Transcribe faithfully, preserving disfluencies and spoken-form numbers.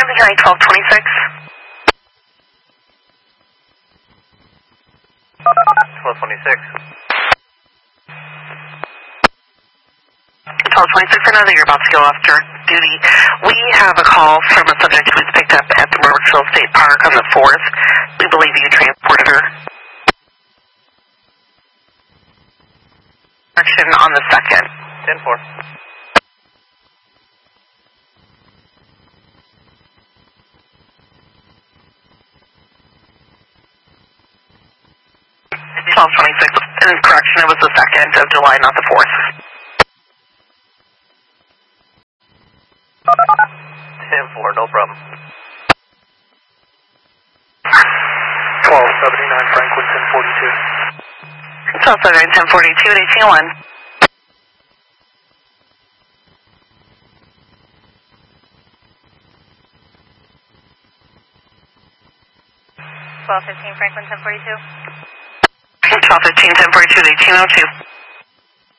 Ramsey County twelve twenty-six. twelve twenty-six. twelve twenty-six, I know that you're about to go off duty. We have a call from a subject who was picked up at the Murricksville State Park on the fourth. We believe you transported her. Action on the second. ten four. twelve twenty-six. And correction, it was the second of July, not the fourth. ten four, no problem. twelve seventy-nine Franklin ten forty-two. twelve seventy-nine ten forty-two at eighteen oh one. twelve fifteen Franklin ten forty-two. twelve fifteen ten forty-two at eighteen oh two.